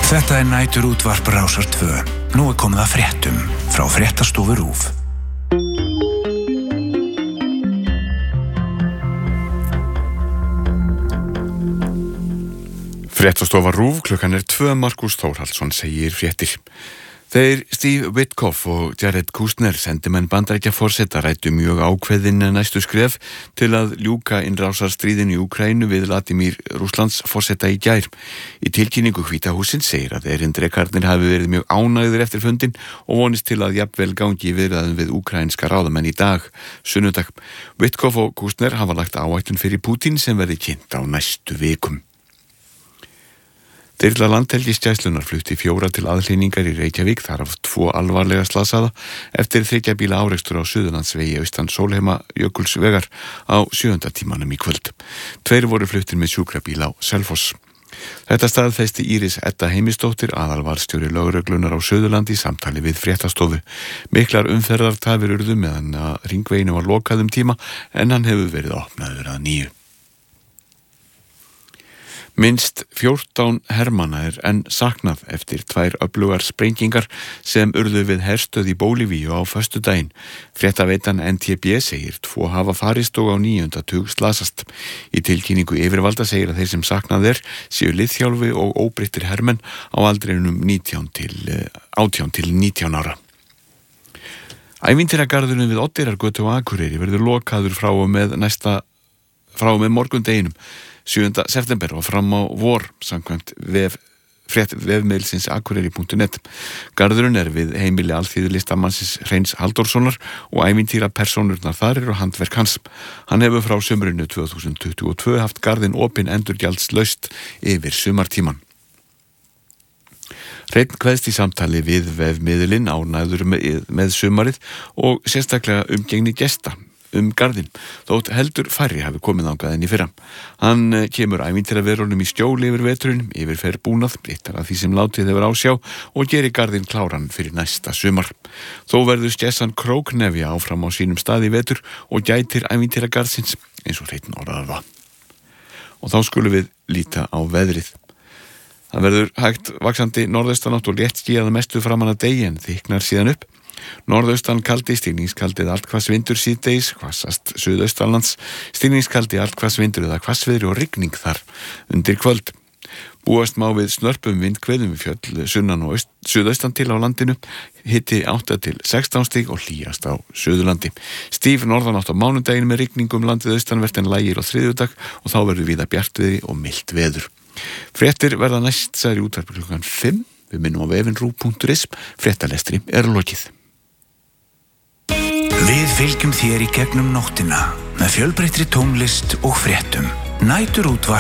Þetta næturútvarp Rásar 2. Nú komið að fréttum frá Fréttastofu RÚV. Fréttastofa RÚV, klukkan 2, Markus Þórhallsson segir fréttir. Þeir Steve Witkoff og Jared Kushner, sendimenn Bandaríkjaforseta, ræddu mjög ákveðin næstu skref til að ljúka innrásarstríðinu í Úkraínu við Vladimir Rússlands forseta í gær. Í tilkynningu Hvíta hússins segir að erindrekarnir hafi verið mjög ánægðir eftir fundin og vonist til að jafnvel gangi viðræðum við úkraínska ráðamenn í dag, sunnudag. Witkoff og Kushner hafa lagt áætlun fyrir Putin sem verði kynnt á næstu vikum. Þyrla Landhelgisgæslunnar flutti 4 til aðhlýningar í Reykjavík, þar af 2 alvarlega slasaða eftir 3 bíla árekstur á Suðurlandsvegi austan Sólheimajökulsvegar á 7. tímanum í kvöld. 2 voru fluttir með sjúkrabíl á Selfoss. Þetta staðfesti Íris Edda Heimisdóttir, aðalvarðstjóri lögreglunar á Suðurlandi, í samtali við Fréttastofu. Miklar umferðartafir urðu meðan að hringveginu var lokað tíma en hann hefur verið opnaður að nýju. Minnst 14 hermanna enn saknað eftir 2 öflugar sprengingar sem urðu við herstöð í Bólivíu á föstudaginn. Fréttaveitan NTB segir 2 hafa farist og á 9. tug slasast. Í tilkynningu yfirvalda segir að þeir sem saknað séu liðþjálfi og óbreyttir hermenn á aldrinum 18 til 19 ára. Ævintýragarðurinn við Oddeyrargötu á Akureyri verður lokaður frá og með morgundeginum 7. september og fram á vor, samkvæmt vefmiðilsins akureyri.net. Garðurinn við heimili alþýðulistamannsins Hreins Halldórssonar og ævintýra persónurnar þar eru handverk hans. Hann hefur frá sumrinu 2022 haft garðinn opinn endurgjaldslaust yfir sumartíman. Hreinn kveðst í samtali við vefmiðilinn, ánægður með sumarið og sérstaklega umgengni gesta garðinn, þótt heldur færri hafi komið þangað en í fyrra. Hann kemur ævintýraverunum í skjóli yfir veturinn, yfirfer búnað, eittar að því sem látið hefur ásjá og gerir garðinn kláran fyrir næsta sumar. Þó verður skessan króknefja áfram á sínum stað í vetur og gætir ævintýragarðsins eins og Hreinn orðaði það. Og þá skulum við líta á veðrið. Það verður hægt vaxandi norðaustanátt og léttskýjað að mestu framan að degi en þykknar síðan upp. Norðaustan kaldi, stigningskaldið allhvassvindur síðdegis, hvassast suðaustanlands, stigningskaldi allhvassvindur eða hvassviðri og rigning þar undir kvöld. Búast má við snörpum vindhviðum við fjöll sunnan og suðaustan til á landinu, hiti 8 til 16 stig og hlýjast á Suðurlandi. Stíf norðanátt á mánudaginn með rigningum landið austanvert en lægir á þriðjudag og þá verður víða bjartviðri og milt veður. Fréttir verða næst sagði í útvarpi klukkan 5. Við minnum á vefinn RÚV.is. Fréttalestri lokið. Við fylgjum þér í gegnum nóttina með fjölbreyttri tónlist og fréttum. Næturútvarp